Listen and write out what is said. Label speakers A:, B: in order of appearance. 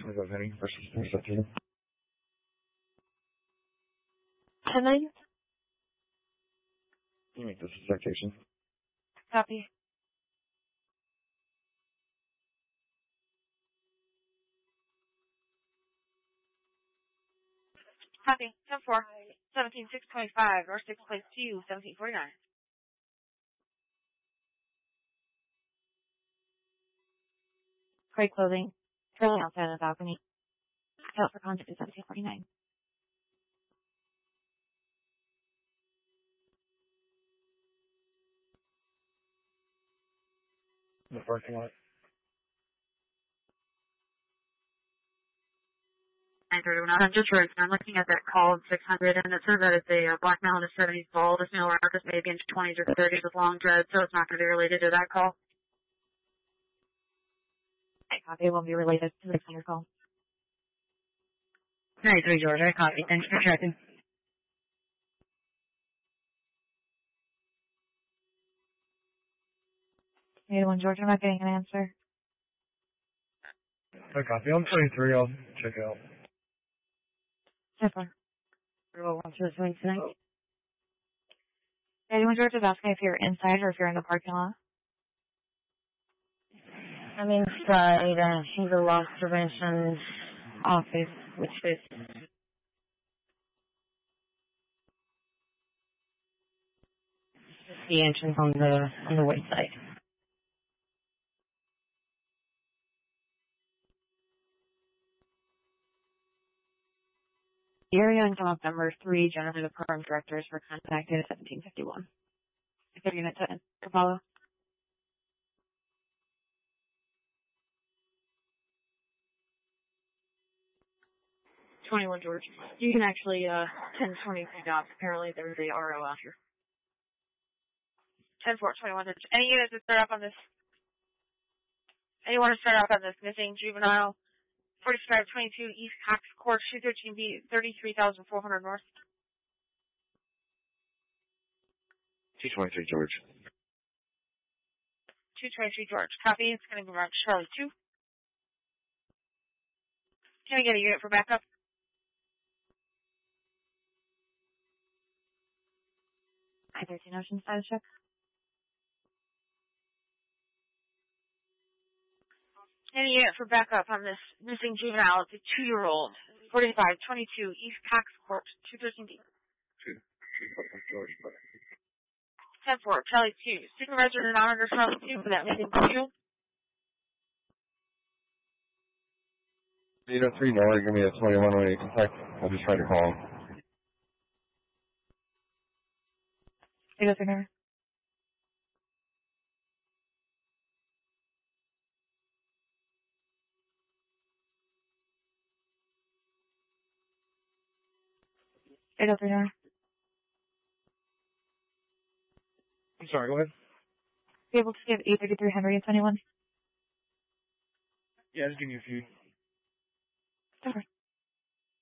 A: Penny versus 315.
B: 10-9.
A: You make this a citation.
B: Copy. Copy. 10-4. 17-625. North 6 place 2, 1749. Gray clothing. Curling outside of the balcony. Out for contact is 1749.
A: In the parking lot.
B: 931. I'm just right. I'm looking at that call in 600, and it says that it's a black male in his 70s bald. This male around us maybe in 20s or 30s with long dreads, so it's not going to be related to that call. I copy. It won't be related to the 600 call. 93 George. I copy. Thanks for checking. 81 George. I'm not getting an answer.
A: I copy. I'm 23. I'll check it out.
B: Super. We'll run through this wing tonight. 81 George is asking if you're inside or if you're in the parking lot.
C: I'm inside the loss prevention office, which is the entrance on the west side.
B: The area and come up number 3, generally the program directors were contacted at 1751. If they're unit to Apollo. George. You can actually 10-20 dots. Apparently there's a RO out here. 10-4-21. Any units that start up on this? Anyone to start up on this missing juvenile? 4522 East Cox Court, 213B, 33,400 North.
A: 223 George.
B: 223 George. Copy. It's going to go around Charlie 2. Can we get a unit for backup? I-13 Ocean status check. Any unit for backup on this missing juvenile. It's a 2-year-old. 4522 East Cox Court, 213B.
A: George.
B: 10-4, Charlie 2. Supervisor and not under Charlie 2 for that missing 2-year-old.
A: You know, 3 more. Give me a 21 when you contact. I'll just try to call him.
B: 803. 803.
A: I'm sorry, go ahead.
B: Be able to give 833 Henry to anyone?
A: Yeah, just give me a few.
B: Okay.